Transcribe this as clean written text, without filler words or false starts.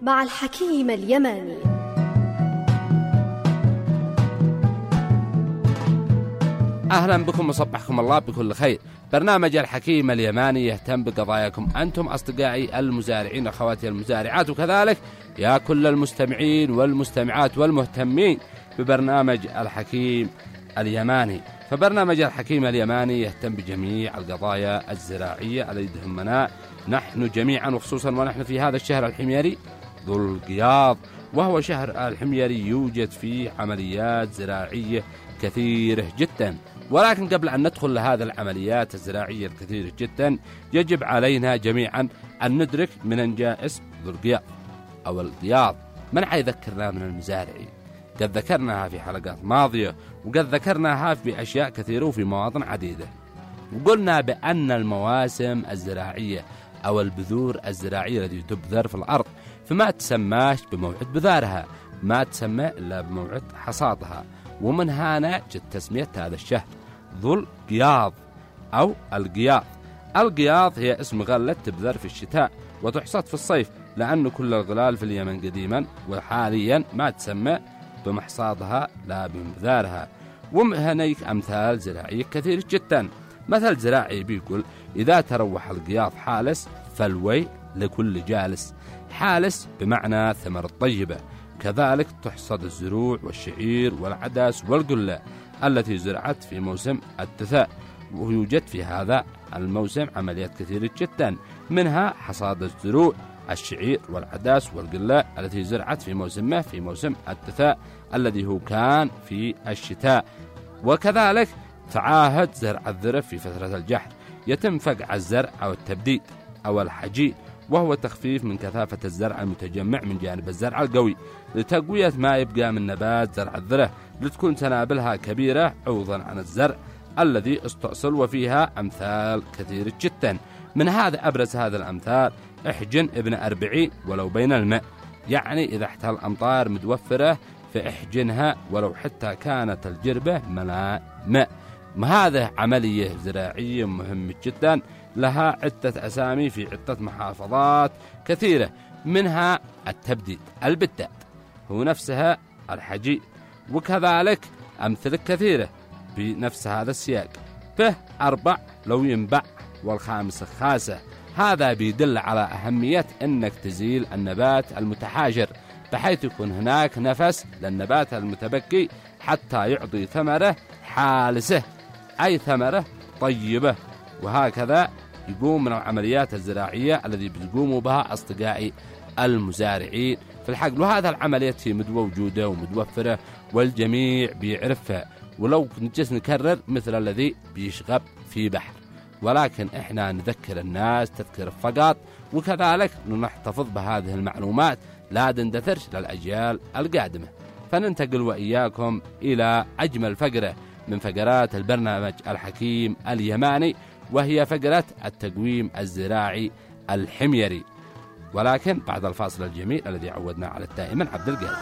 مع الحكيم اليماني. أهلا بكم وصبحكم الله بكل خير. برنامج الحكيم اليماني يهتم بقضاياكم أنتم أصدقائي المزارعين أخواتي المزارعات، وكذلك يا كل المستمعين والمستمعات والمهتمين ببرنامج الحكيم اليماني. فبرنامج الحكيم اليماني يهتم بجميع القضايا الزراعية التي تهمنا نحن جميعا، وخصوصا ونحن في هذا الشهر الحميري ذو القياض، وهو شهر الحميري يوجد فيه عمليات زراعية كثيرة جدا. ولكن قبل أن ندخل لهذه العمليات الزراعية الكثيرة جدا يجب علينا جميعا أن ندرك من جاء اسم ذو القياض أو القياض. من حيذكرنا من المزارعين؟ قد ذكرناها في حلقات ماضية، وقد ذكرناها في أشياء كثيرة وفي مواطن عديدة، وقلنا بأن المواسم الزراعية أو البذور الزراعية التي تبذر في الأرض فما تسماش بموعد بذارها، ما تسمى إلا بموعد حصادها، ومن هنا جت تسمية هذا الشهر ذو القياض أو القياض. القياض هي اسم غلة تبذر في الشتاء وتحصد في الصيف، لأن كل الغلال في اليمن قديما وحاليا ما تسمى بمحصادها لا بمبذارها. وهنيك أمثال زراعية كثير جدا. مثل زراعي بيقول: إذا تروح القياض حالس فالوي لكل جالس. حالس بمعنى ثمر الطيبة. كذلك تحصد الزروع والشعير والعدس والقلة التي زرعت في موسم الدثاء، ويوجد في هذا الموسم عمليات كثيرة جدا، منها حصاد الزروع الشعير والعدس والقلة التي زرعت في موسمه في موسم الدثاء الذي هو كان في الشتاء. وكذلك تعاهد زرع الذرة في فترة الجحر. يتم فقع الزرع أو التبديد أو الحجيد، وهو تخفيف من كثافة الزرع المتجمع من جانب الزرع القوي لتقوية ما يبقى من نبات زرع الذرة لتكون سنابلها كبيرة عوضا عن الزرع الذي استأصل. وفيها أمثال كثيرة جدا، من هذا أبرز هذا الأمثال: احجن ابن 40 ولو بين الماء، يعني إذا احتى الأمطار متوفرة فاحجنها ولو حتى كانت الجربة ملاء ماء. هذا عملية زراعية مهمة جدا، لها عدة أسامي في عدة محافظات كثيرة، منها التبديد، البداد هو نفسها الحجيد، وكذلك أمثلة كثيرة بنفس هذا السياق. به 4 لو ينبع والخامس خاسة. هذا بيدل على أهمية أنك تزيل النبات المتحاجر بحيث يكون هناك نفس للنبات المتبقي حتى يعطي ثمرة حالسة، أي ثمرة طيبة. وهكذا يقوم من العمليات الزراعية الذي بيقوموا بها أصدقائي المزارعين في الحقل. وهذا العمليات هي موجودة ومتوفرة والجميع بيعرفها، ولو نجلس نكرر مثل الذي بيشغب في بحر، ولكن إحنا نذكر الناس تذكر فقط، وكذلك نحتفظ بهذه المعلومات لا تندثرش للأجيال القادمة. فننتقل وإياكم إلى أجمل فقرة من فقرات البرنامج الحكيم اليماني، وهي فقرة التقويم الزراعي الحميري، ولكن بعد الفاصل الجميل الذي عودنا على دائما عبد القادر.